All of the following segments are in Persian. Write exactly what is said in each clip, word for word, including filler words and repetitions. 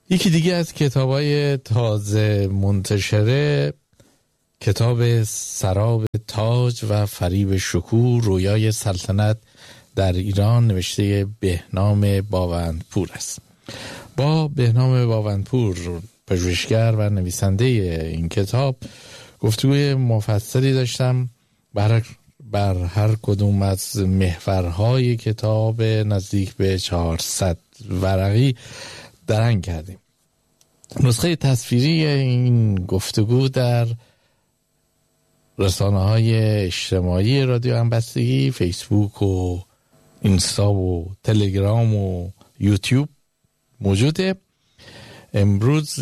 یکی دیگه از کتابای تازه منتشره کتاب سراب تاج و فریب شکوه رویای سلطنت در ایران نوشته بهنام باوندپور است. با بهنام باوندپور پژوهشگر و نویسنده این کتاب گفتگوی مفصلی داشتم. بر بر هر کدوم از محورهای کتاب نزدیک به چهارصد ورقی درنگ کردیم. نسخه تصویری این گفتگو در رسانه‌های اجتماعی رادیو همبستگی، فیسبوک و اینستا و تلگرام و یوتیوب موجوده. امروز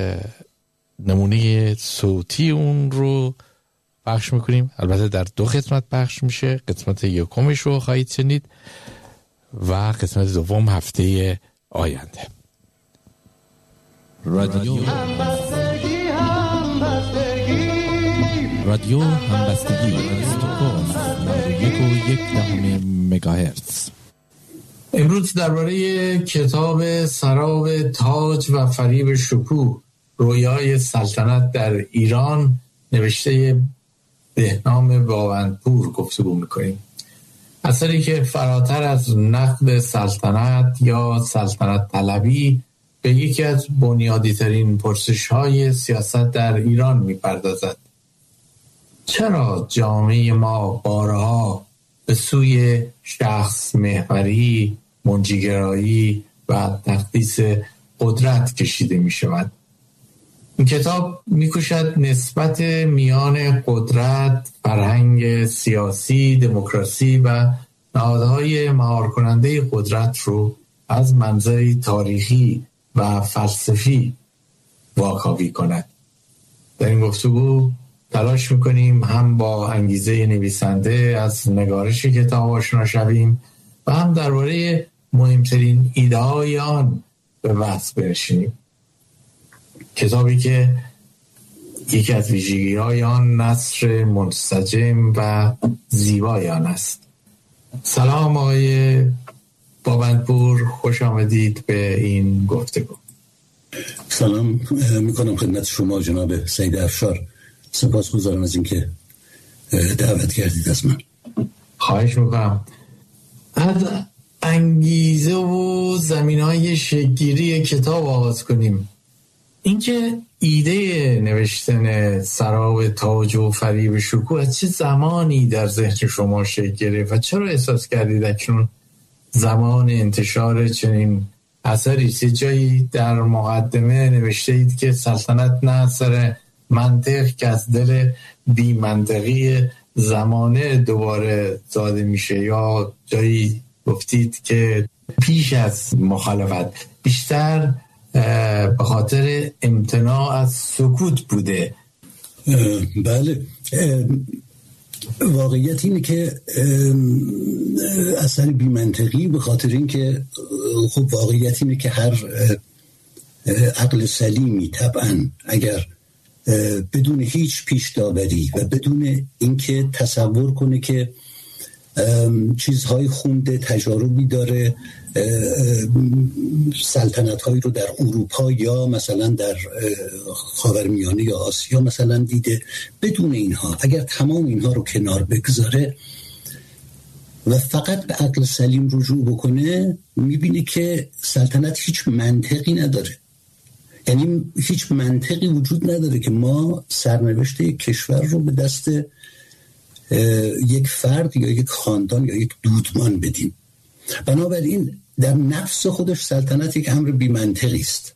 نمونه صوتی اون رو پخش میکنیم. البته در دو قسمت پخش میشه. قسمت یکمش رو خواهید شنید و قسمت دوم هفته آینده. رادیو همبستگی همبستگی رادیو همبستگی استکهلم نود و یک و یک دهم مگاهرتز. امروز درباره کتاب سراب تاج و فریب شکوه رویای سلطنت در ایران نوشته بهنام باوندپور گفتگو میکنیم. اثری که فراتر از نقد سلطنت یا سلطنت طلبی به یکی از بنیادی ترین پرسش های سیاست در ایران میپردازد. چرا جامعه ما بارها به سوی شخص محوری، منجیگرایی و تقدیس قدرت کشیده می شود؟ این کتاب می کوشد نسبت میان قدرت، فرهنگ سیاسی، دموکراسی و نهادهای مهار کننده قدرت رو از منظری تاریخی و فلسفی واکاوی کند. در این گفتگو تلاش میکنیم هم با انگیزه نویسنده از نگارش کتاب آشنا شویم و هم درباره مهمترین ایده های آن به بحث برسیم. کتابی که یکی از ویژگی های آن نثر منسجم و زیبای آن است. سلام آقای باوندپور، خوش آمدید به این گفتگو. سلام میکنم خدمت شما جناب سید افشار. سپاسگزارم از اینکه دعوت کردید از من. خواهش میکنم. از انگیزه و زمینهای شکل‌گیری کتاب آغاز کنیم. اینکه ایده نوشتن سراب تاج و فریب شکوه از چه زمانی در ذهن شما شکل گرفت و چرا احساس کردید اکنون زمان انتشار چنین اثری؟ یه جایی در مقدمه نوشته اید که سلطنت نه اثر منطق که از دل بی منطقی زمانه دوباره زاده میشه، یا جایی گفتید که پیش از مخالفت بیشتر به خاطر امتناع از سکوت بوده. بله، واقعیت اینه که اصلا بی منطقی به خاطر اینکه خب واقعیت اینه که هر عقل سلیمی طبعا اگر بدون هیچ پیش داوری و بدون اینکه تصور کنه که چیزهای خونده، تجاربی داره، سلطنت هایی رو در اروپا یا مثلا در خاورمیانه یا آسیا مثلا دیده، بدون اینها اگر تمام اینها رو کنار بگذاره و فقط به عقل سلیم رجوع بکنه، میبینی که سلطنت هیچ منطقی نداره. یعنی هیچ منطقی وجود نداره که ما سرنوشت یک کشور رو به دست یک فرد یا یک خاندان یا یک دودمان بدیم. بنابراین در نفس خودش سلطنت یک امر بی منطقی است.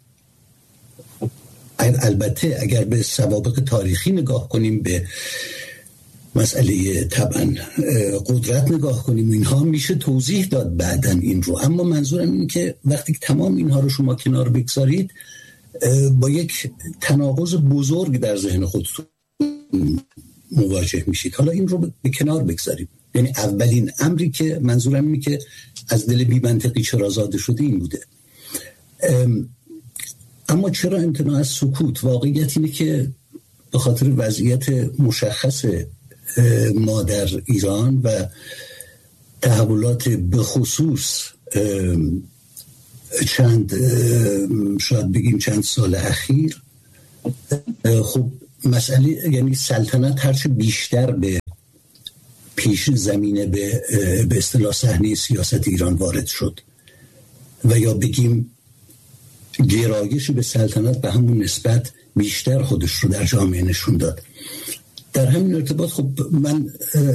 البته اگر به سوابق تاریخی نگاه کنیم، به مسئله طبعا قدرت نگاه کنیم، اینها میشه توضیح داد بعدن این رو. اما منظورم این که وقتی تمام اینها رو شما کنار بگذارید، با یک تناقض بزرگ در ذهن خودتون مواجه میشید. حالا این رو به کنار بگذاریم. یعنی اولین امری که منظورم اینه که از دل بی منطقی چرا زاده شده این بوده. اما چرا امتناع از سکوت؟ واقعیت اینه که به خاطر وضعیت مشخص ما در ایران و تحولات به خصوص چند شاید بگیم چند سال اخیر خب مسئله یعنی سلطنت هرچه بیشتر به پیش زمینه به به اصطلاح صحنه سیاست ایران وارد شد و یا بگیم گرایش به سلطنت به همون نسبت بیشتر خودش رو در جامعه نشون داد. در همین ارتباط خب من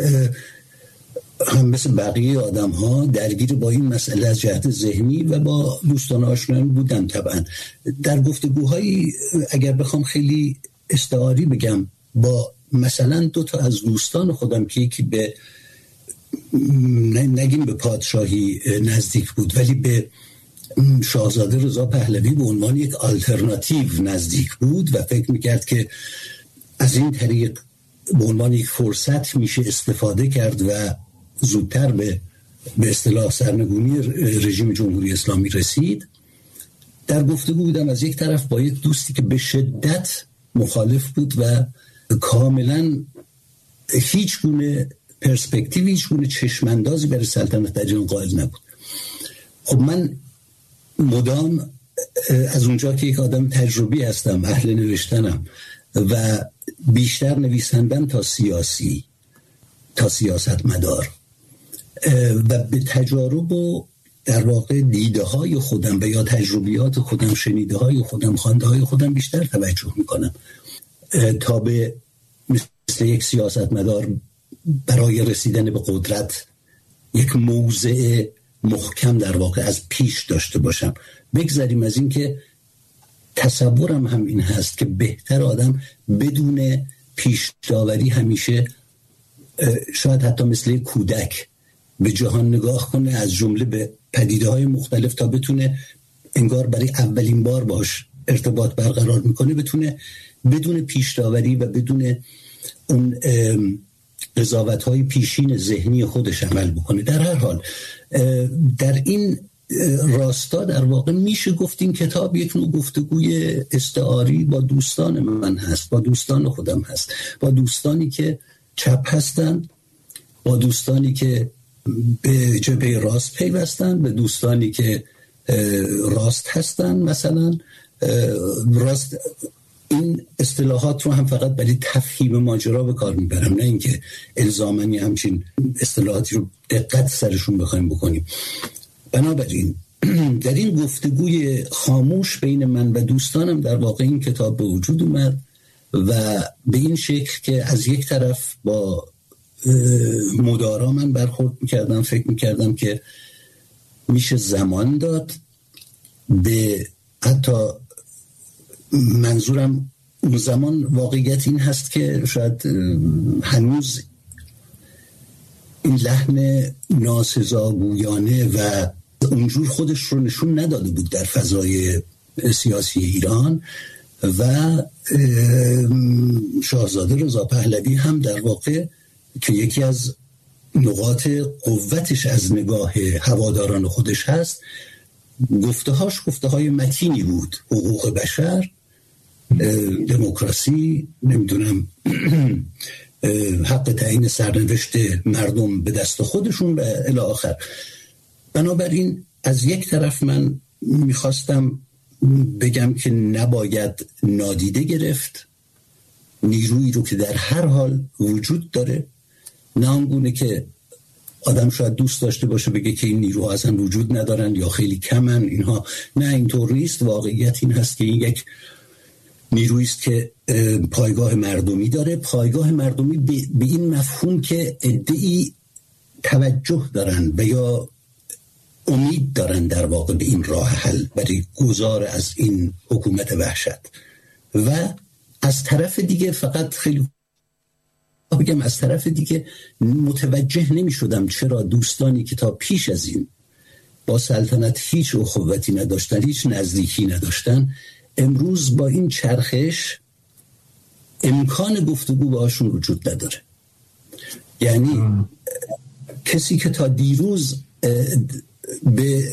هم مثل بقیه آدم ها درگیر با این مسئله از جهت ذهنی و با دوستان آشنایان بودم. طبعا در گفتگوهایی اگر بخوام خیلی استعاری بگم با مثلا دو تا از دوستان خودم که یکی به نگیم به پادشاهی نزدیک بود ولی به شاهزاده رضا پهلوی به عنوان یک آلترناتیو نزدیک بود و فکر میکرد که از این طریق به عنوان یک فرصت میشه استفاده کرد و زودتر به به اصطلاح سرنگونی رژیم جمهوری اسلامی رسید. در گفتگو بودم از یک طرف با یک دوستی که به شدت مخالف بود و کاملا هیچ گونه پرسپکتیو، هیچ گونه چشماندازی برای سلطنت در جهان قائل نبود. خب من مدام از اونجا که یک آدم تجربی هستم، اهل نوشتنم و بیشتر نویسندم تا سیاسی تا سیاست مدار و به تجارب و در واقع دیده های خودم و یا تجربیات خودم، شنیده های خودم، خوانده های خودم بیشتر توجه میکنم تا به مثل یک سیاست مدار برای رسیدن به قدرت یک موضع محکم در واقع از پیش داشته باشم. بگذاریم از این که تصورم هم این هست که بهتر آدم بدون پیش داوری همیشه شاید حتی مثل کودک به جهان نگاه کنه، از جمله به پدیده های مختلف، تا بتونه انگار برای اولین بار باش ارتباط برقرار میکنه بتونه بدون پیش داوری و بدون اون قضاوت های پیشین ذهنی خودش عمل بکنه. در هر حال در این راستا در واقع میشه گفت این کتاب یک نوع گفتگوی استعاری با دوستان من هست، با دوستان خودم هست، با دوستانی که چپ هستن، با دوستانی که به جبهه راست پیوستن، به دوستانی که راست هستن. مثلا راست این اصطلاحات رو هم فقط برای تفهیم ماجرا به کار میبرم، نه اینکه الزاماً همچین اصطلاحاتی رو دقت سرشون بخوایم بکنیم. بنابراین در این گفتگوی خاموش بین من و دوستانم در واقع این کتاب به وجود اومد و به این شکل که از یک طرف با مدارا من برخورد میکردم، فکر میکردم که میشه زمان داد به، حتی منظورم اون زمان واقعیت این هست که شاید هنوز این لحن ناسزاگویانه و اونجور خودش رو نشون نداده بود در فضای سیاسی ایران و شاهزاده رضا پهلوی هم در واقع که یکی از نقاط قوتش از نگاه هواداران خودش هست، گفته‌هاش گفته‌های متینی بود. حقوق بشر، دموکراسی، نمیدونم حق تعیین سرنوشت مردم به دست خودشون و الی آخر. بنابراین از یک طرف من میخواستم بگم که نباید نادیده گرفت نیرویی رو که در هر حال وجود داره، نه آنگونه که آدم شاید دوست داشته باشه بگه که این نیروها اصلا وجود ندارن یا خیلی کمن اینها. نه، اینطور نیست. واقعیت این هست که این یک نیرویی است که پایگاه مردمی داره، پایگاه مردمی به این مفهوم که عده‌ای توجه دارن و یا امید دارن در واقع به این راه حل برای گذار از این حکومت وحشت. و از طرف دیگه فقط خیلی بگم از طرف دیگه متوجه نمی شدم چرا دوستانی که تا پیش از این با سلطنت هیچ اخوتی نداشتن، هیچ نزدیکی نداشتن، امروز با این چرخش امکان گفتگو باشون وجود نداره. یعنی ام. کسی که تا دیروز به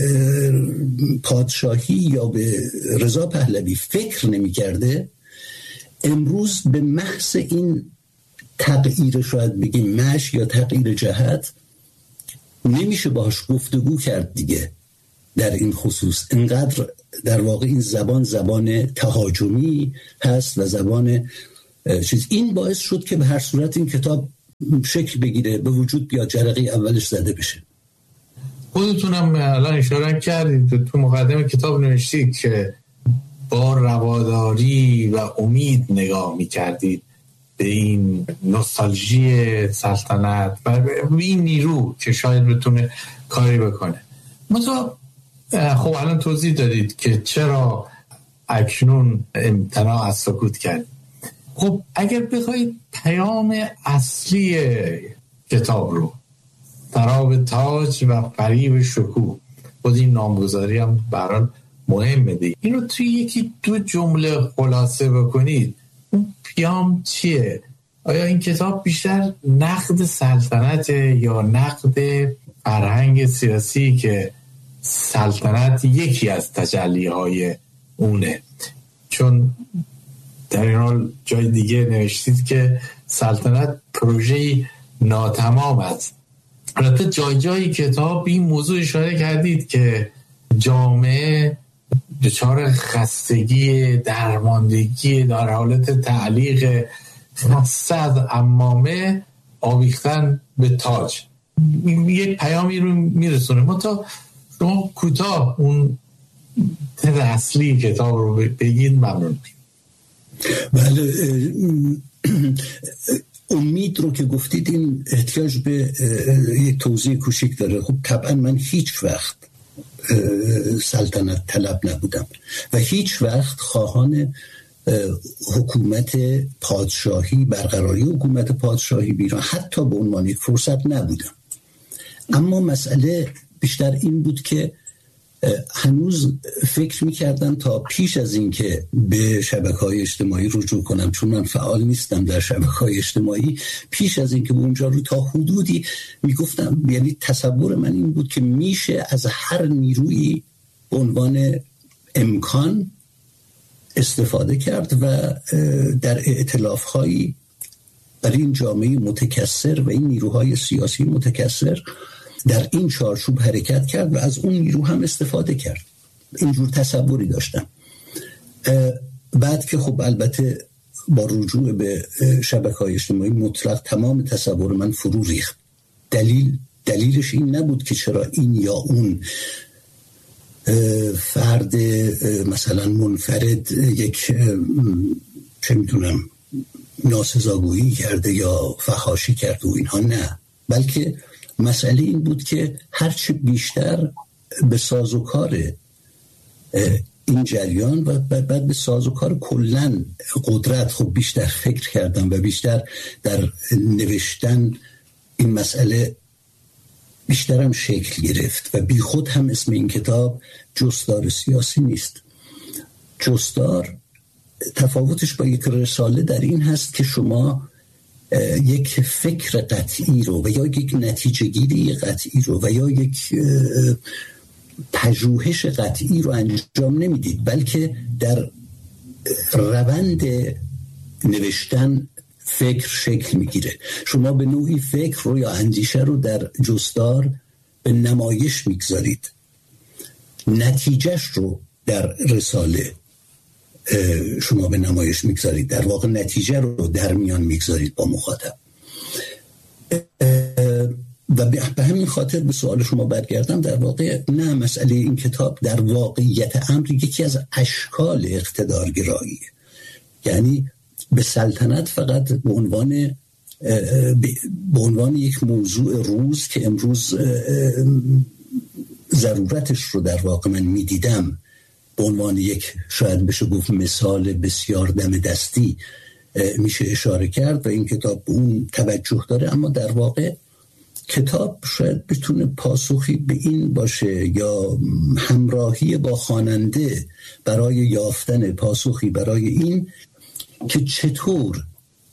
پادشاهی یا به رضا پهلوی فکر نمی کرده، امروز به محض این تغییر، شاید بگیم مش یا تغییر جهت، نمیشه باهاش گفتگو کرد دیگه. در این خصوص. انقدر در واقع این زبان زبان تهاجمی هست و زبان چیز. این باعث شد که به هر صورت این کتاب شکل بگیره، به وجود بیاد، جرقه اولش زده بشه. خودتونم الان اشاره کردید تو مقدمه کتاب نوشتید که با رواداری و امید نگاه می‌کردید به این نوستالژی سلطنت و این نیرو که شاید بتونه کاری بکنه. مثلا خب الان توضیح دادید که چرا اکنون امتناع از سکوت کرد. خب اگر بخواید پیام اصلی کتاب رو، سراب تاج و فریب شکوه، خود این نامگذاری هم برای مهمه دیگه، این رو توی یکی دو جمله خلاصه بکنید، اون پیام چیه؟ آیا این کتاب بیشتر نقد سلطنت یا نقد فرهنگ سیاسی که سلطنت یکی از تجلی‌های اونه؟ چون در این حال جای دیگه نوشتید که سلطنت پروژه‌ای ناتمام است. البته جای جای کتاب این موضوع اشاره کردید که جامعه دچار خستگی، درماندگی، در حالت تعلیق صد امامه آویختن به تاج. یک پیامی رو میرسونه. ما تا شما کوتاه اون تر اصلی کتاب رو بگید ممنون. بله، امید رو که گفتید این احتیاج به یک توضیح کوچیک داره. خب طبعا من هیچ وقت سلطنت طلب نبودم و هیچ وقت خواهان حکومت پادشاهی، برقراری حکومت پادشاهی بیرون حتی به عنوان یک فرصت نبودم. اما مسئله بیشتر این بود که هنوز فکر می‌کردم تا پیش از این که به شبکه‌های اجتماعی رجوع کنم، چون من فعال نیستم در شبکه‌های اجتماعی، پیش از این که به اونجا رو تا حدودی میگفتم، یعنی تصور من این بود که میشه از هر نیرویی به عنوان امکان استفاده کرد و در ائتلاف‌هایی برای این جامعه متکثر و این نیروهای سیاسی متکثر در این چارچوب حرکت کرد و از اون نیرو هم استفاده کرد. اینجور تصوری داشتم. بعد که خب البته با رجوع به شبکه‌های اجتماعی مطلق تمام تصور من فرو ریخت. دلیل دلیلش این نبود که چرا این یا اون فرد مثلا منفرد یک چه میدونم ناسزاگویی کرده یا فحاشی کرده و اینها، نه، بلکه مسئله این بود که هرچه بیشتر به سازوکار این جریان و بعد به سازوکار کلن قدرت خب بیشتر فکر کردم و بیشتر در نوشتن این مسئله بیشترم شکل گرفت و بی خود هم اسم این کتاب جستار سیاسی نیست. جستار تفاوتش با یک رساله در این هست که شما یک فکر قطعی رو و یا یک نتیجه گیری قطعی رو و یا یک پژوهش قطعی رو انجام نمیدید، بلکه در روند نوشتن فکر شکل میگیره. شما به نوعی فکر رو یا اندیشه رو در جستار به نمایش میگذارید، نتیجهش رو در رساله شما به نمایش میگذارید، در واقع نتیجه رو در میان میگذارید با مخاطب. و به همین خاطر به سوال شما برگردم، در واقع نه، مسئله این کتاب در واقعیت امر یکی از اشکال اقتدارگرایی، یعنی به سلطنت فقط به عنوان به عنوان یک موضوع روز که امروز ضرورتش رو در واقع من میدیدم، به عنوان یک شاید بشه گفت مثال بسیار دم دستی میشه اشاره کرد و این کتاب به اون توجه داره. اما در واقع کتاب شاید بتونه پاسخی به این باشه یا همراهی با خواننده برای یافتن پاسخی برای این که چطور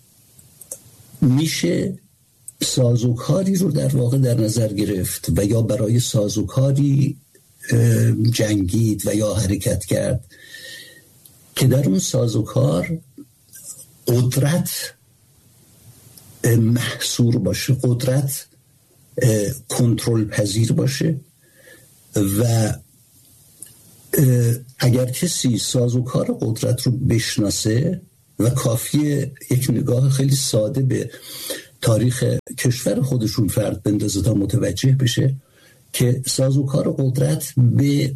میشه سازوکاری رو در واقع در نظر گرفت و یا برای سازوکاری جنگید و یا حرکت کرد که در اون سازوکار قدرت محصور باشه، قدرت کنترل پذیر باشه و اگر کسی سازوکار قدرت رو بشناسه و کافیه یک نگاه خیلی ساده به تاریخ کشور خودشون فرد بندازه تا متوجه بشه که سازوکار قدرت به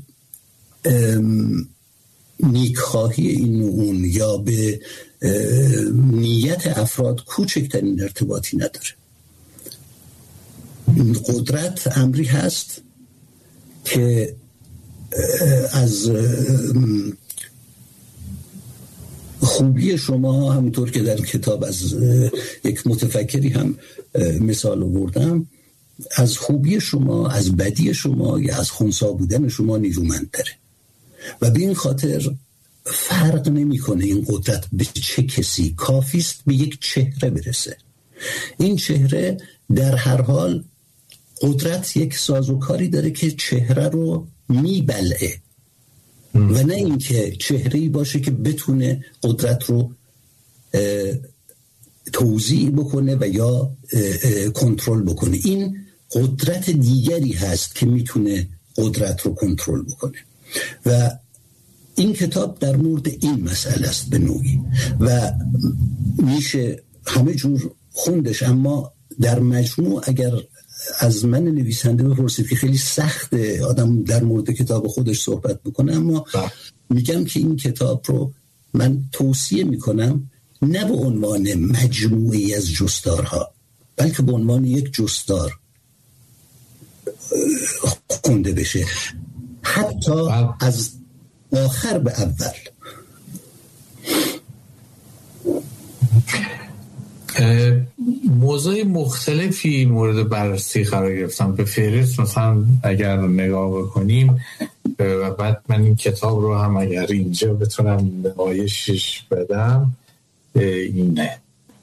نیکخواهی این و اون یا به نیت افراد کوچکترین ارتباطی نداره. قدرت امری هست که از خوبی شما، همونطور که در کتاب از یک متفکری هم مثال آوردم، از خوبی شما، از بدی شما یا از خنثی بودن شما نیرومندتره و به این خاطر فرق نمیکنه این قدرت به چه کسی، کافیست به یک چهره برسه. این چهره در هر حال، قدرت یک سازوکاری داره که چهره رو میبلعه و نه اینکه چهره‌ای باشه که بتونه قدرت رو توزیع بکنه و یا کنترل بکنه. این قدرت دیگری هست که میتونه قدرت رو کنترل بکنه و این کتاب در مورد این مسئله است به نوعی و میشه همه جور خوندش. اما در مجموع اگر از من نویسنده بپرسید که خیلی سخته آدم در مورد کتاب خودش صحبت بکنه، اما میگم که این کتاب رو من توصیه میکنم نه به عنوان مجموعی از جستارها، بلکه به عنوان یک جستار خونده بشه، حتی از آخر به اول. موضوع مختلفی مورد بررسی قرار گرفتم. به فهرست مثلا اگر نگاه بکنیم و بعد من این کتاب رو هم اگر اینجا بتونم نمایشش بدم، اینه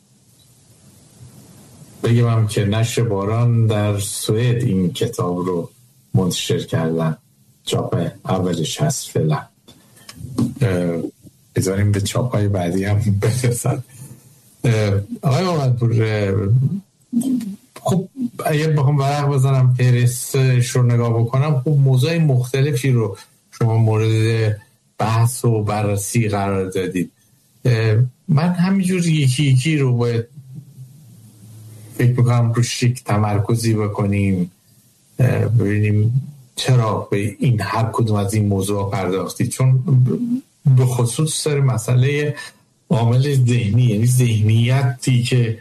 بگم هم که نشر باران در سوئد این کتاب رو منتشر کردن، چاپ اولش هست فعلا، بذاریم به چاپای بعدی هم برسن. آقای محمدپور، خب اگر بخوام ورق بزنم فهرستش رو نگاه بکنم، خب موضوع مختلفی رو شما مورد بحث و بررسی قرار دادید. من همینجور یکی یکی رو باید فکر میکنم رو شیک تمرکزی بکنیم، ببینیم چرا به این هر کدوم از این موضوع پرداختید، چون به خصوص سر مسئله عامل ذهنی، یعنی ذهنیتی که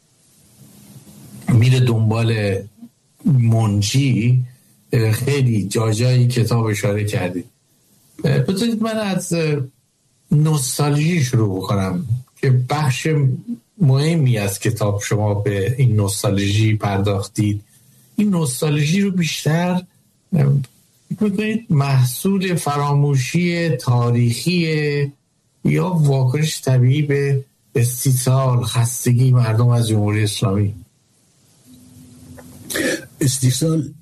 میره دنبال منجی، خیلی جا جایی کتاب اشاره کردید. بذارید من از نوستالژی شروع بکنم که بخش مهمی از کتاب شما به این نوستالژی پرداختید. این نوستالژی رو بیشتر بکنید محصول فراموشی تاریخی یا واکنش طبیعی به استیصال، خستگی مردم از جمهوری اسلامی؟ استیصال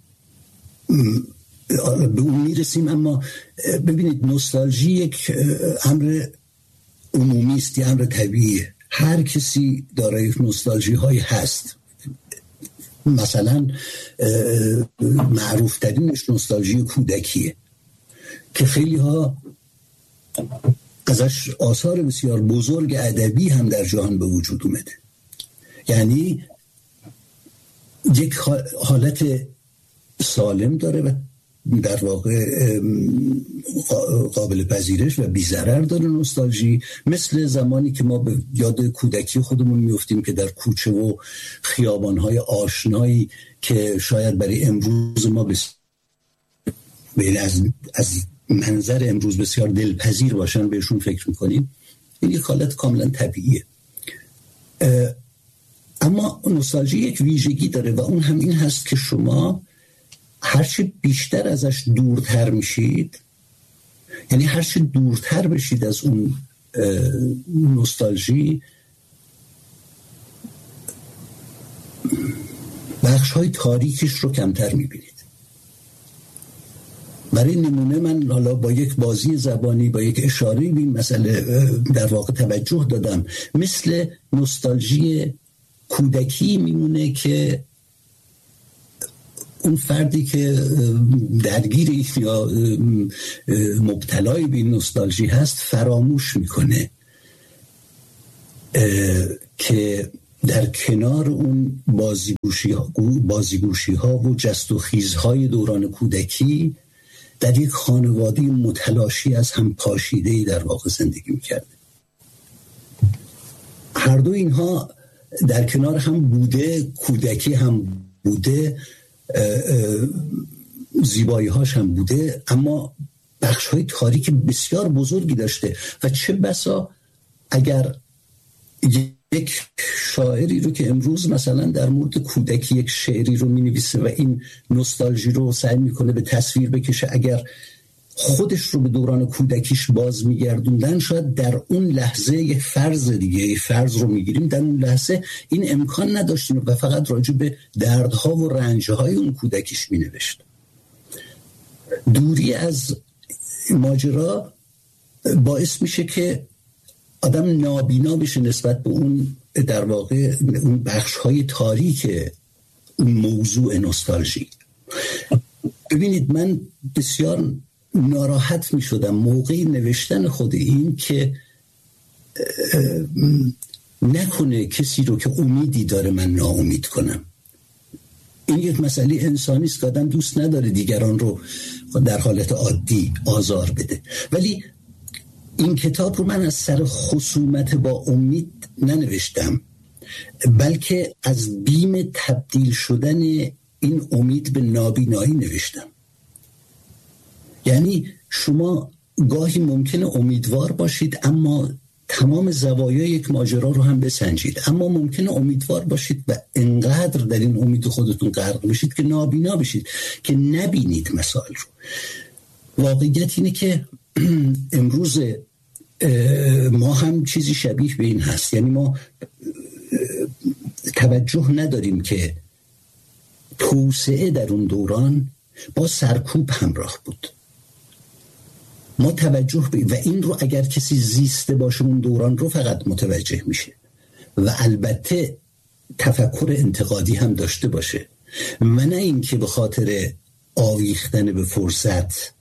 به اون میرسیم، اما ببینید نوستالژی یک امر عمومی است، یک امر طبیعیه. هر کسی دارای نوستالژی هایی هست. مثلا معروف ترینش نوستالژی کودکیه که خیلی ها ازش آثار بسیار بزرگ ادبی هم در جهان به وجود اومده. یعنی یک حالت سالم داره و در واقع قابل پذیرش و بی ضرر داره نوستالژی، مثل زمانی که ما به یاد کودکی خودمون میفتیم که در کوچه و خیابان‌های آشنایی که شاید برای امروز ما بس... از از منظر امروز بسیار دلپذیر باشن بهشون فکر میکنیم. این یک حالت کاملا طبیعیه. اما نوستالژی یک ویژگی داره و اون هم این هست که شما هرچی بیشتر ازش دورتر میشید، یعنی هرچی دورتر بشید از اون نوستالژی، بخش‌های تاریکش رو کمتر میبینید. برای نمونه من حالا با یک بازی زبانی، با یک اشاره به این مسئله در واقع توجه دادم. مثل نوستالژی کودکی میمونه که اون فردی که درگیر یا مبتلای به این نوستالژی هست فراموش میکنه که در کنار اون بازیگوشی ها, بازیگوشی ها و جست و خیزهای دوران کودکی در یک خانواده متلاشی از هم پاشیده‌ای در واقع زندگی میکرده. هر دو اینها در کنار هم بوده، کودکی هم بوده، زیبایی هاش هم بوده، اما بخش های تاریک بسیار بزرگی داشته و چه بسا اگر یک شاعری رو که امروز مثلا در مورد کودکی یک شعری رو می نویسه و این نوستالژی رو سعی میکنه به تصویر بکشه، اگر خودش رو به دوران کودکیش باز میگردوندن، شاید در اون لحظه یک فرض دیگه یک فرض رو میگیریم، در اون لحظه این امکان نداشتیم و فقط راجع به دردها و رنجهای اون کودکیش مینوشت. دوری از ماجرا باعث میشه که آدم نابینا بشه نسبت به اون در واقع اون بخش‌های تاریک اون موضوع نوستالژی. ببینید من بسیار ناراحت می شدم موقعی نوشتن خود این که نکنه کسی رو که امیدی داره من ناامید کنم. این یک مسئله انسانی است که آدم دوست نداره دیگران رو در حالت عادی آزار بده، ولی این کتاب رو من از سر خصومت با امید ننوشتم، بلکه از بیم تبدیل شدن این امید به نابینایی نوشتم. یعنی شما گاهی ممکنه امیدوار باشید اما تمام زوایای یک ماجرا رو هم بسنجید، اما ممکنه امیدوار باشید و انقدر در این امید خودتون غرق بشید که نابینا بشید، که نبینید مسائل رو. واقعیت اینه که امروز ما هم چیزی شبیه به این هست، یعنی ما توجه نداریم که توسعه در اون دوران با سرکوب همراه بود. ما توجه به و این رو اگر کسی زیسته باشه اون دوران رو فقط متوجه میشه و البته تفکر انتقادی هم داشته باشه و نه این که به خاطر آویختن به فرصت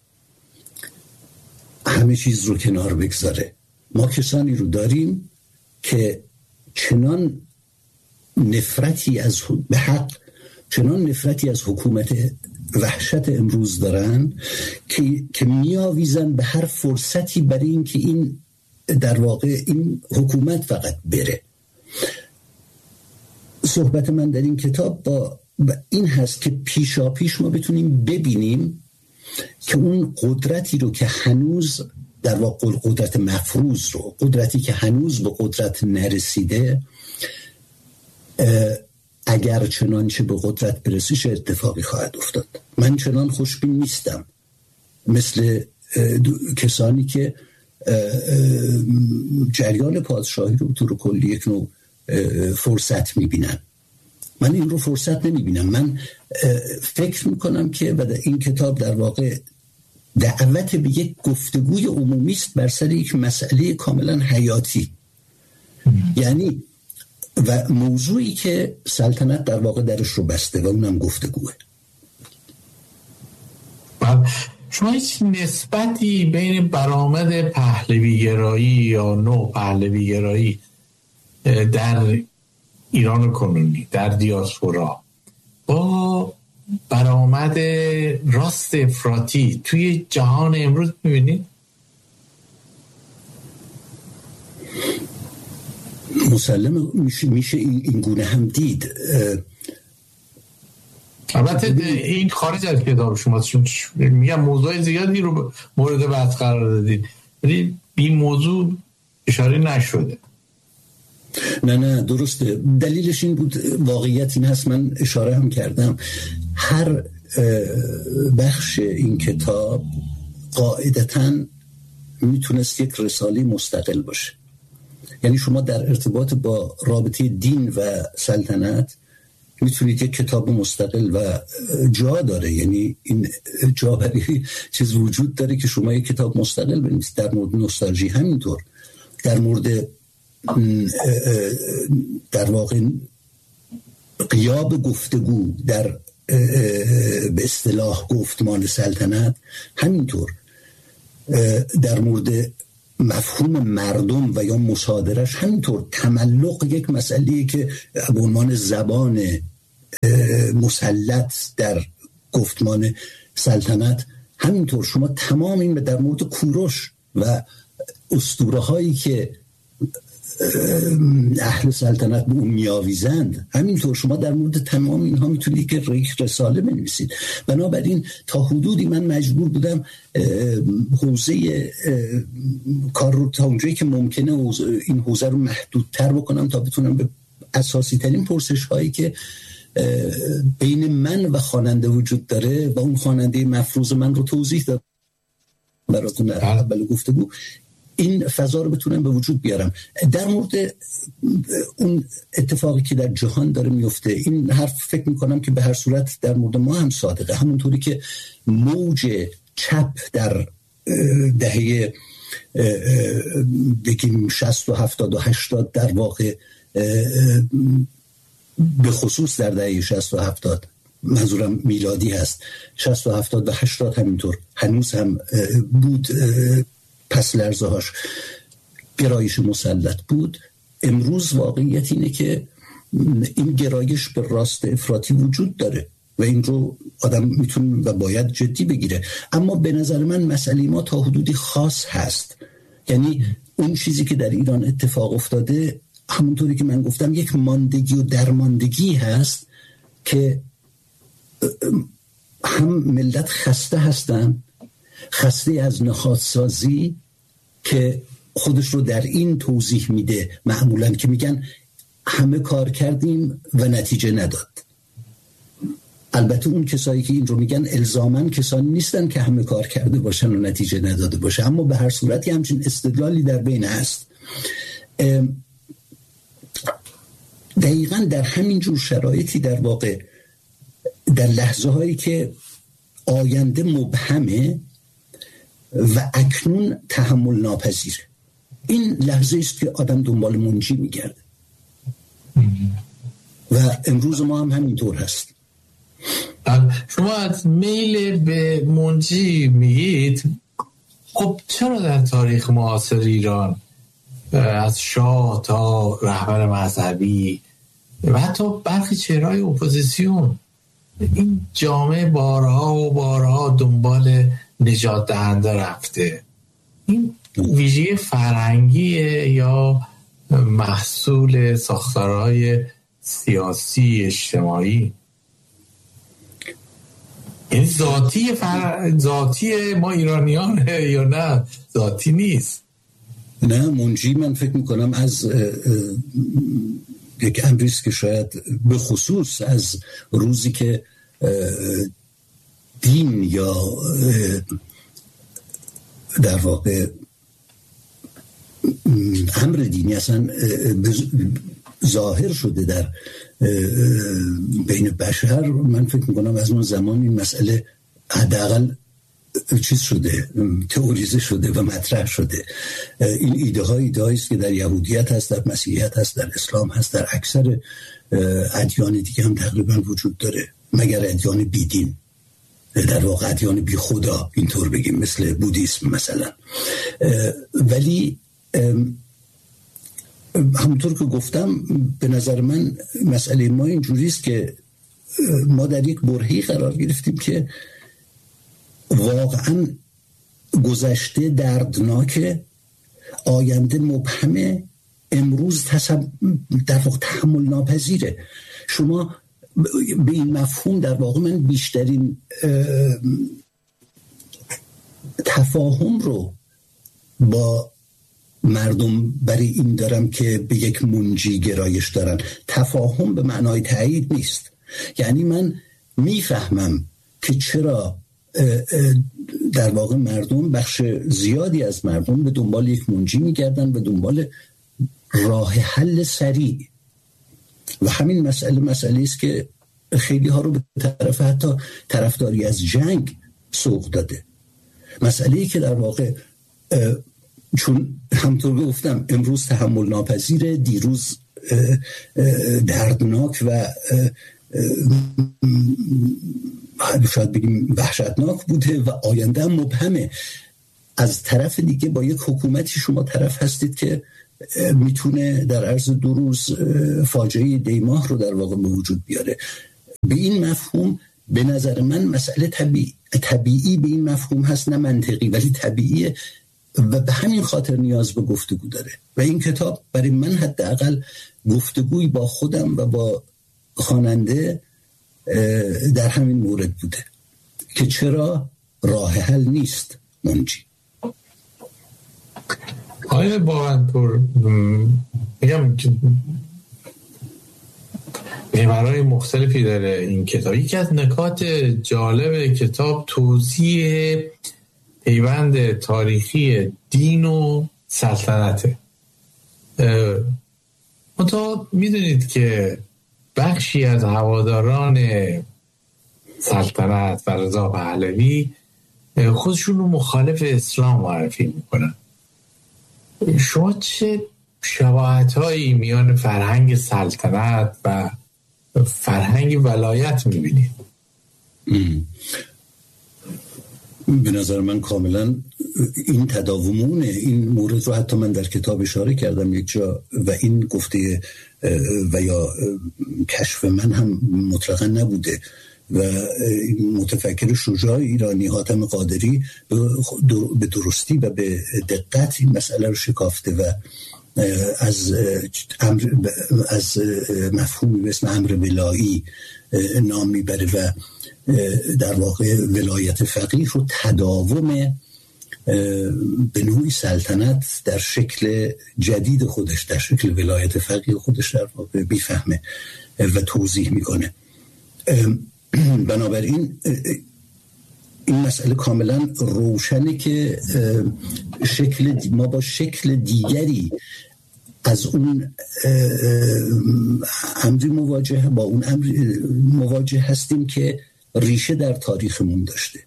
همه چیز رو کنار بگذاره. ما کسانی رو داریم که چنان نفرتی از به حق چنان نفرتی از حکومت وحشت امروز دارن که که میآویزن به هر فرصتی برای این که این در واقع این حکومت فقط بره. صحبت من در این کتاب با این هست که پیشا پیش ما بتونیم ببینیم که اون قدرتی رو که هنوز در واقع قدرت مفروض رو، قدرتی که هنوز به قدرت نرسیده، اگر چنانچه به قدرت برسه چه اتفاقی خواهد افتاد. من چنان خوشبین نیستم مثل کسانی که جریان پادشاهی رو طور کلی یک نوع فرصت میبینن. من این رو فرصت نمیبینم. من فکر میکنم که و این کتاب در واقع دعوت به یک گفتگوی عمومی است بر سر یک مسئله کاملا حیاتی، یعنی و موضوعی که سلطنت در واقع درش رو بسته و اونم گفتگوه. شما هیچ نسبتی بین برآمد پهلوی‌گرایی یا نو پهلوی‌گرایی در ایران کنونی، در دیاسپورا، با برآمد راست افراطی توی جهان امروز می‌بینید؟ مسلم میشه, میشه این گونه هم دید. البته این خارج از کتاب شماست، چون میگم موضوع زیادی رو مورد بحث قرار دادید ولی این موضوع اشاره نشده. نه نه درسته. دلیلش این بود، واقعیت این هست، من اشاره هم کردم، هر بخش این کتاب قاعدتاً میتونست یک رساله مستقل باشه. یعنی شما در ارتباط با رابطه دین و سلطنت میتونید یک کتاب مستقل و جا داره، یعنی این جا برای چیز وجود داره که شما یک کتاب مستقل بنویسید. در مورد نوستالژی همینطور، در مورد در واقع غیاب گفتگو در به اصطلاح گفتمان سلطنت، همینطور در مورد مفهوم مردم و یا مصادرش، همینطور تملق یک مسئله‌ای که به عنوان زبان مسلط در گفتمان سلطنت، همینطور شما تمام این در مورد کوروش و اسطوره هایی که اهل سلطنت به اون میاویزند، همینطور شما در مورد تمام اینها میتونید که یک رساله بنویسید. بنابراین تا حدودی من مجبور بودم حوزه کار رو تا اونجایی که ممکنه این حوزه رو محدودتر بکنم تا بتونم به اساسی ترین پرسش هایی که بین من و خواننده وجود داره و اون خواننده مفروض من رو توضیح داد براتون در اول گفتگو، این فضا رو بتونم به وجود بیارم. در مورد اون اتفاقی که در جهان داره میفته، این حرف فکر میکنم که به هر صورت در مورد ما هم صادقه. همونطوری که موج چپ در دهه بگیم شصت و هفتاد و هشتاد، در واقع به خصوص در دهه شصت و هفتاد، منظورم میلادی هست، شصت و هفتاد و هشتاد همینطور هنوز هم بود، پس لرزه هاش گرایش مسلط بود. امروز واقعیت اینه که این گرایش به راست افراطی وجود داره و این رو آدم میتونه و باید جدی بگیره. اما به نظر من مسئله ما تا حدودی خاص هست. یعنی اون چیزی که در ایران اتفاق افتاده، همونطوری که من گفتم، یک ماندگی و درماندگی هست که هم ملت خسته هستن، خسته از نهادسازی که خودش رو در این توضیح میده معمولاً که میگن همه کار کردیم و نتیجه نداد. البته اون کسایی که این رو میگن الزاماً کسانی نیستن که همه کار کرده باشن و نتیجه نداده باشه، اما به هر صورتی همچین استدلالی در بین هست. دقیقاً در همین جور شرایطی در واقع در لحظه هایی که آینده مبهمه و اکنون تحمل ناپذیره، این لحظه است که آدم دنبال منجی میگرده و امروز ما هم همینطور هست. شما از میل به منجی میگید، خب چرا در تاریخ معاصر ایران از شاه تا رهبر مذهبی و حتی برخی چهرهای اپوزیسیون این جامعه بارها و بارها دنبال نجات دهنده رفته؟ این ویژگی فرهنگیه یا محصول ساختارهای سیاسی اجتماعی؟ این ذاتی فر... ذاتی ما ایرانیان یا نه ذاتی نیست؟ نه، منجی من فکر میکنم از اه، اه، یک امریست که شاید به خصوص از روزی که دین یا در واقع امر دینی اصلا ظاهر شده در بین بشر، من فکر میکنم از اون زمان این مسئله حداقل چیز شده، تئوریزه شده و مطرح شده. این ایده ها ایده هاییست که در یهودیت هست، در مسیحیت هست، در اسلام هست، در اکثر ادیان دیگه هم تقریبا وجود داره، مگر ادیان بیدین، در واقع ادیان بی خدا اینطور بگیم، مثل بودیسم مثلا. ولی همونطور که گفتم به نظر من مسئله ما اینجوریست که ما در یک برهه‌ای قرار گرفتیم که واقعا گذشته دردناک، آینده مبهمه، امروز تصب... در واقع تحمل ناپذیره. شما به این مفهوم در واقع من بیشترین تفاهم رو با مردم برای این دارم که به یک منجی گرایش دارن. تفاهم به معنای تایید نیست، یعنی من میفهمم که چرا در واقع مردم، بخش زیادی از مردم به دنبال یک منجی میگردن، به دنبال راه حل سریع، و همین مسئله مسئله است که خیلی ها رو به طرف حتی طرفداری از جنگ سوق داده. مسئله‌ای که در واقع چون همطور گفتم امروز تحمل ناپذیره، دیروز دردناک و شاید بگیم وحشتناک بوده و آینده هم مبهمه. از طرف دیگه با یک حکومتی شما طرف هستید که میتونه در عرض دو روز فاجعه دیماه رو در واقع به وجود بیاره. به این مفهوم به نظر من مسئله طبیعی طبیعی به این مفهوم هست، نه منطقی، ولی طبیعیه و به همین خاطر نیاز به گفتگو داره. و این کتاب برای من حداقل گفتگوی با خودم و با خواننده در همین مورد بوده که چرا راه حل نیست منجی. آیا باورپور میگم که محورهای مختلفی داره این کتاب. یکی از نکات جالب کتاب توضیح پیوند تاریخی دین و سلطنته. منتها میدونید که بخشی از هواداران سلطنت و رضا پهلوی خودشون رو مخالف اسلام معرفی میکنن. شما چه شباهت‌هایی میان فرهنگ سلطنت و فرهنگ ولایت میبینید؟ به نظر من کاملا این تداومونه. این مورد رو حتی من در کتاب اشاره کردم یک جا و این گفته و یا کشف من هم مطلقا نبوده و متفکر شجاع ایرانی حاتم قادری به درستی و به دقت این مسئله رو شکافته و از امر از مفهومی به اسم امر ولایی نام میبره و در واقع ولایت فقیه رو تداوم به نوعی سلطنت در شکل جدید خودش، در شکل ولایت فقیه خودش در واقع بیفهمه و توضیح میکنه. بنابراین این مسئله کاملا روشنه که شکل ما با شکل دیگری از اون امری مواجه با اون امری مواجه هستیم که ریشه در تاریخمون داشته.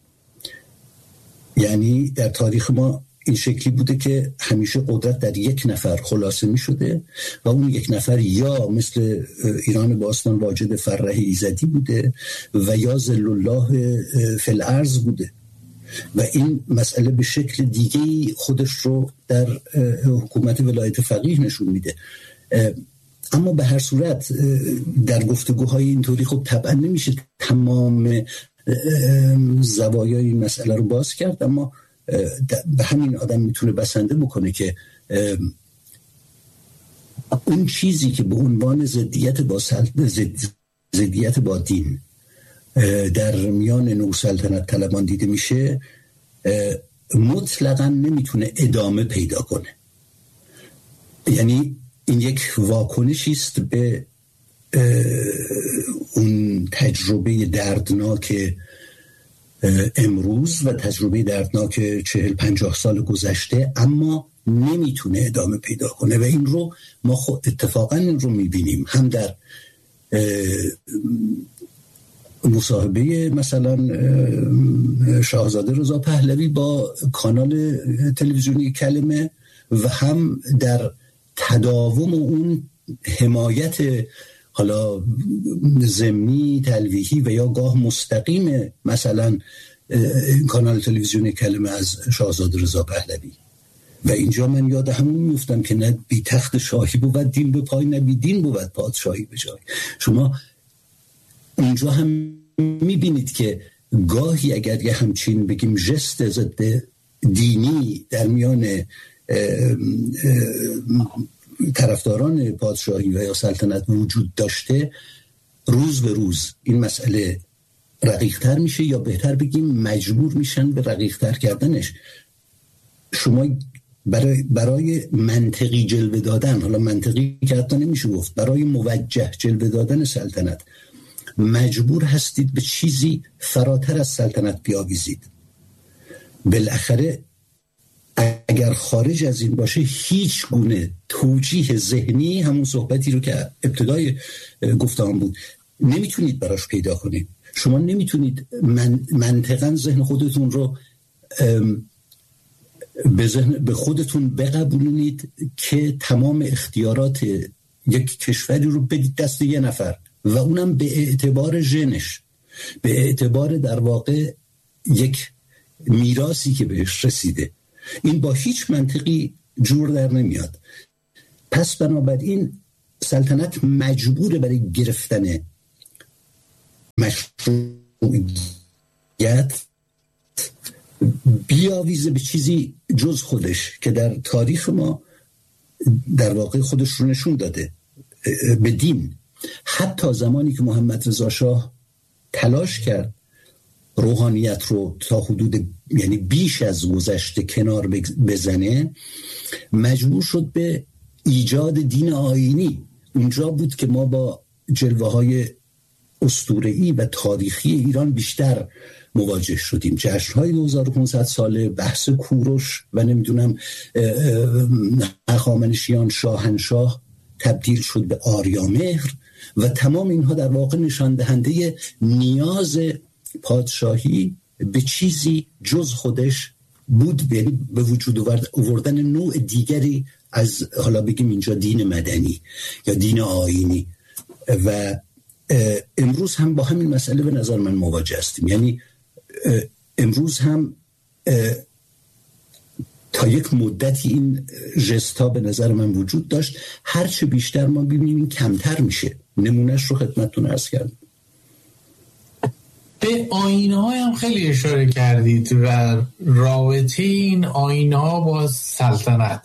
یعنی در تاریخ ما این شکلی بوده که همیشه قدرت در یک نفر خلاصه می شده و اون یک نفر یا مثل ایران باستان واجد فرح ایزدی بوده و یا ذل الله فی الارض بوده و این مسئله به شکل دیگه‌ای خودش رو در حکومت ولایت فقیه نشون میده. اما به هر صورت در گفتگوهای اینطوری خب طبعا نمیشه تمام زوایای این مسئله رو باز کرد، اما به همین آدم میتونه بسنده بکنه که اون چیزی که به عنوان ضدیت با ضدیت با دین در میان نوسلطنت طلبان دیده میشه مطلقاً نمیتونه ادامه پیدا کنه. یعنی این یک واکنشی است به اون تجربه دردناک امروز و تجربه دردناک چهل پنجاه سال گذشته، اما نمیتونه ادامه پیدا کنه و این رو ما خود اتفاقا این رو میبینیم هم در مصاحبه مثلا شاهزاده رضا پهلوی با کانال تلویزیونی کلمه و هم در تداوم اون حمایت حالا ضمنی تلویحی و یا گاه مستقیم مثلا کانال تلویزیونی کلمه از شاهزاده رضا پهلوی. و اینجا من یاد همون میفتم که نه بی تخت شاهی بود دین به پای، نه بی دین بود پادشاهی به جای. شما اونجا هم میبینید که گاهی اگر یه همچین بگیم ژست ضد دینی در میان اه اه طرفداران پادشاهی و یا سلطنت وجود داشته، روز به روز این مسئله رقیق‌تر میشه یا بهتر بگیم مجبور میشن به رقیق‌تر کردنش. شما برای برای منطقی جلوه دادن، حالا منطقی که حتی نمیشه گفت، برای موجه جلوه دادن سلطنت مجبور هستید به چیزی فراتر از سلطنت بیاویزید. بالاخره اگر خارج از این باشه هیچ گونه توجیه ذهنی، همون صحبتی رو که ابتدای گفتم بود، نمیتونید براش پیدا کنید. شما نمیتونید من منطقاً ذهن خودتون رو به ذهن به خودتون بقبولونید که تمام اختیارات یک کشوری رو بدید دست یه نفر و اونم به اعتبار ژنش، به اعتبار در واقع یک میراثی که بهش رسیده. این با هیچ منطقی جور در نمیاد. پس بنابراین سلطنت مجبوره برای گرفتن مشروعیت بیاویزه به چیزی جز خودش که در تاریخ ما در واقع خودش رو نشون داده، به دین. حتی زمانی که محمد رضا شاه تلاش کرد روحانیت رو تا حدود یعنی بیش از گذشته کنار بزنه، مجبور شد به ایجاد دین آیینی. اونجا بود که ما با جلوه های اسطوره‌ای و تاریخی ایران بیشتر مواجه شدیم. جشن‌های دو هزار و پانصد ساله، بحث کوروش و نمیدونم هخامنشیان شاهنشاه تبدیل شد به آریامهر و تمام اینها در واقع نشان دهنده نیاز پادشاهی به چیزی جز خودش بود، یعنی به وجود آوردن نوع دیگری از، حالا بگیم اینجا دین مدنی یا دین آیینی. و امروز هم با همین مسئله به نظر من مواجه هستیم. یعنی امروز هم تا یک مدتی این ژستا به نظر من وجود داشت، هرچه بیشتر ما ببینیم کمتر میشه. نمونهش رو خدمتتون عرض کردم. به آیین‌ها هم خیلی اشاره کردید و رابطه این آیین‌ها با سلطنت.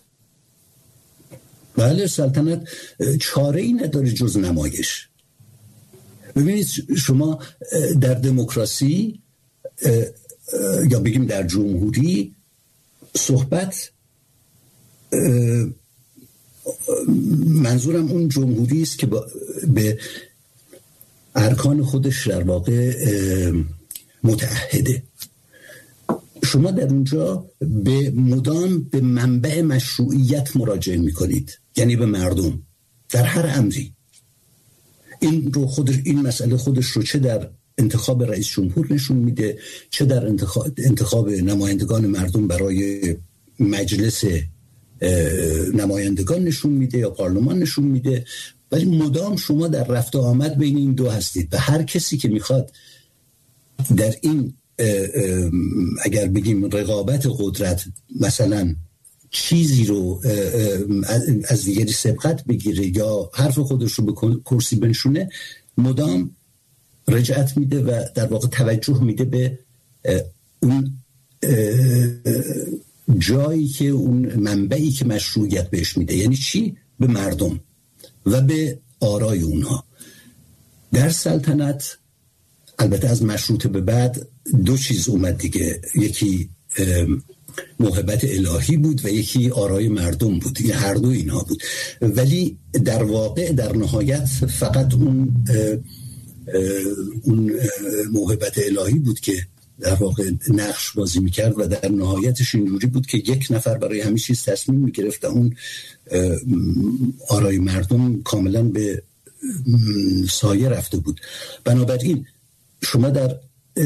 بله، سلطنت چاره ای نداره جز نمایش. ببینید شما در دموکراسی یا بگیم در جمهوری صحبت، منظورم اون جمهوری است که به ارکان خودش در واقع متعهده. شما در اونجا به مدام به منبع مشروعیت مراجعه میکنید، یعنی به مردم در هر امری. این رو خودش، این مسئله خودش رو چه در انتخاب رئیس جمهور نشون میده، چه در انتخاب, انتخاب نمایندگان مردم برای مجلس نمایندگان نشون میده یا پارلمان نشون میده. ولی مدام شما در رفت و آمد بین این دو هستید و هر کسی که میخواد در این اگر بگیم رقابت قدرت مثلا چیزی رو از دیگری سبقت بگیره یا حرف خودش رو به کرسی بنشونه، مدام رجعت میده و در واقع توجه میده به اون جایی که اون منبعی که مشروعیت بهش میده. یعنی چی؟ به مردم و به آرای اونها. در سلطنت البته از مشروطه به بعد دو چیز اومد دیگه، یکی موهبت الهی بود و یکی آرای مردم بود. این هر دو اینها بود، ولی در واقع در نهایت فقط اون اون موهبت الهی بود که در واقع نقش بازی میکرد و در نهایتش اینجوری بود که یک نفر برای همه چیز تصمیم میگرفت و اون آرای مردم کاملا به سایه رفته بود. بنابراین شما در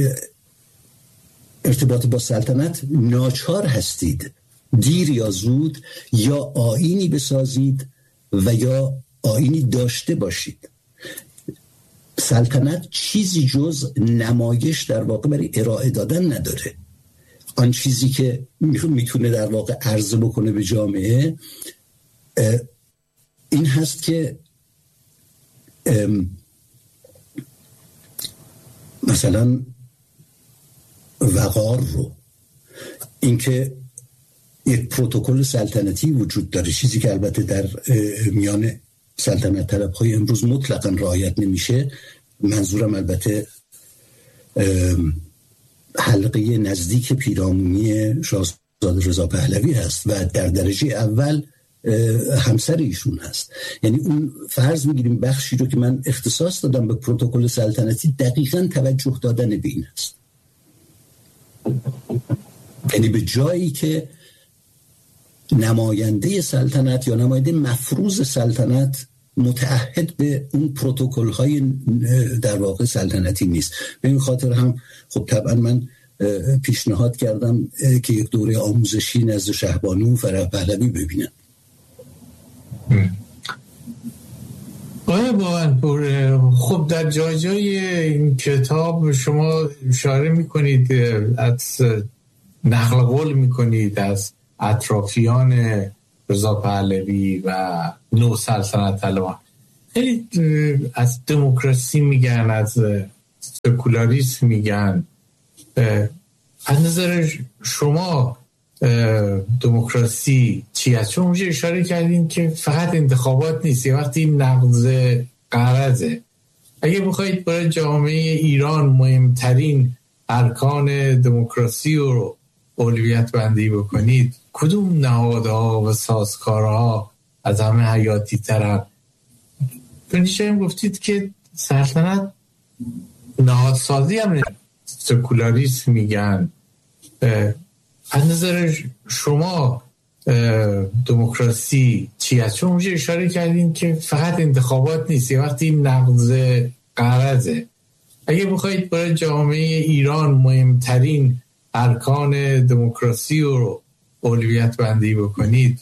ارتباط با سلطنت ناچار هستید دیر یا زود یا آیینی بسازید و یا آیینی داشته باشید. سلطنت چیزی جز نمایش در واقع برای ارائه دادن نداره. آن چیزی که میتونه در واقع عرضه بکنه به جامعه این هست که مثلا وقار رو، اینکه یک پروتکل سلطنتی وجود داره، چیزی که البته در میان سلطنت طلب‌های امروز مطلقاً رعایت نمیشه. منظورم البته حلقه نزدیک پیرامونی شاهزاده رضا پهلوی هست و در درجه اول همسر ایشون هست. یعنی اون فرض میگیریم بخشی رو که من اختصاص دادم به پروتکل سلطنتی دقیقاً توجه دادن به این هست، یعنی به جایی که نماینده سلطنت یا نماینده مفروض سلطنت متعهد به اون پروتکل های در واقع سلطنتی نیست. به این خاطر هم خب طبعا من پیشنهاد کردم که یک دوره آموزشی نزد شهبانو و فرح پهلوی ببینن. آیا باونپور، خب در جای جای این کتاب شما اشاره میکنید، از نقل قول میکنید از اطرافیان رضا پهلوی و نو سلطنت طلبان، خیلی از دموکراسی میگن، از سکولاریسم میگن. از نظر شما دموکراسی چی است؟ چون اونجا اشاره کردین که فقط انتخابات نیست، یه وقتی نقض قرضه. اگه بخواید برای جامعه ایران مهمترین ارکان دموکراسی رو اولویت بندی بکنید، کدوم نهادها و سازکارها از همه حیاتی ترن؟ کنیشه هم گفتید که سلطنت نهادسازی هم سکولاریسم میگن. از نظر شما دموکراسی چی است؟ چون اونجا اشاره کردین که فقط انتخابات نیست، یه وقتی نقض قرضه. اگه بخواید برای جامعه ایران مهمترین ارکان دموکراسی رو اولویت بندی بکنید،